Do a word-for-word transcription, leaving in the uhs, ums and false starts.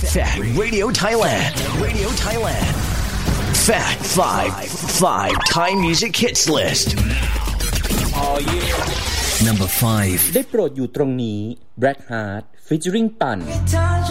Fat Radio Thailand. Radio Thailand. Fat Five Five Thai Music Hits List. Oh yeah. Number five. ได้โปรดอยู่ตรงนี้ Black Heart featuring ปั่น